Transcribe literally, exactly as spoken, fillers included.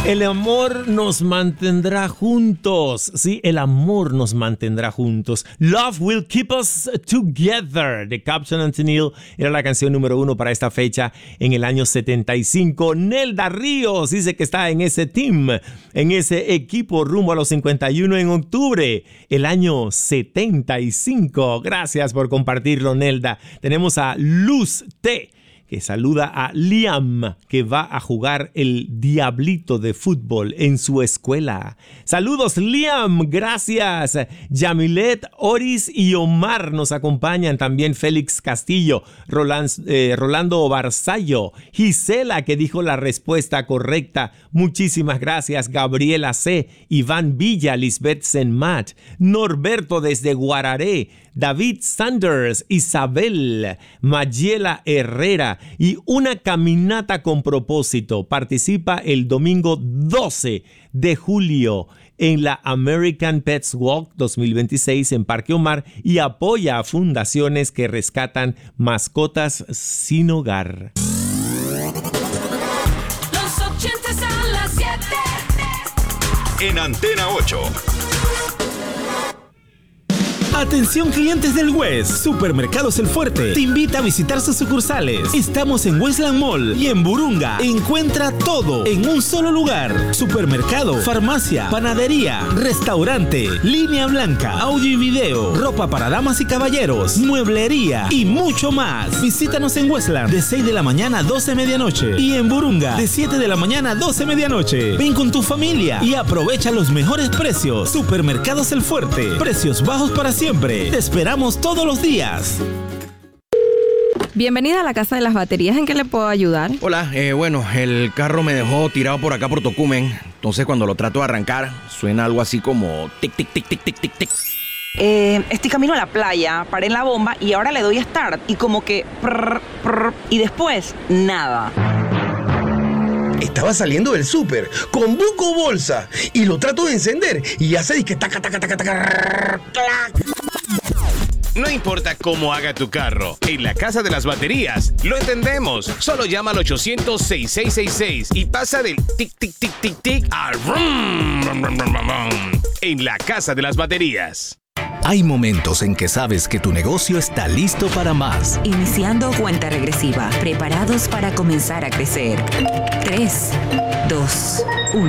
El amor nos mantendrá juntos. Sí, el amor nos mantendrá juntos. Love will keep us together. De Captain and Tennille era la canción número uno para esta fecha en el año setenta y cinco. Nelda Ríos dice que está en ese team, en ese equipo rumbo a los cincuenta y uno en octubre, el año setenta y cinco. Gracias por compartirlo, Nelda. Tenemos a Luz T, que saluda a Liam, que va a jugar el Diablito de fútbol en su escuela. Saludos, Liam, gracias. Yamilet, Oris y Omar nos acompañan. También Félix Castillo, Roland, eh, Rolando Barzallo, Gisela, que dijo la respuesta correcta. Muchísimas gracias. Gabriela C., Iván Villa, Lisbeth Senmat, Norberto desde Guararé, David Sanders, Isabel, Mayela Herrera y una caminata con propósito. Participa el domingo doce de julio en la American Pets Walk dos mil veintiséis en Parque Omar y apoya a fundaciones que rescatan mascotas sin hogar. Los ochentas a las siete. En Antena ocho. Atención clientes del West, Supermercados El Fuerte te invita a visitar sus sucursales. Estamos en Westland Mall y en Burunga. Encuentra todo en un solo lugar. Supermercado, farmacia, panadería, restaurante, línea blanca, audio y video, ropa para damas y caballeros, mueblería y mucho más. Visítanos en Westland de seis de la mañana a doce de medianoche y en Burunga de siete de la mañana a doce de medianoche. Ven con tu familia y aprovecha los mejores precios. Supermercados El Fuerte, precios bajos para siempre. Te esperamos todos los días. Bienvenida a la Casa de las Baterías. ¿En qué le puedo ayudar? Hola, eh, bueno, el carro me dejó tirado por acá por Tocumen. Entonces cuando lo trato de arrancar, suena algo así como tic, tic, tic, tic, tic, tic, tic. Eh, estoy camino a la playa, paré en la bomba y ahora le doy start y como que prr, prr, y después nada. Estaba saliendo del súper con Buco Bolsa y lo trato de encender y hace disque taca, taca, taca, taca, clac. No importa cómo haga tu carro, en la Casa de las Baterías lo entendemos. Solo llama al ochocientos, sesenta y seis sesenta y seis y pasa del tic, tic, tic, tic, tic al rum, rum, rum, rum, rum, en la Casa de las Baterías. Hay momentos en que sabes que tu negocio está listo para más. Iniciando cuenta regresiva, preparados para comenzar a crecer. tres, dos, uno.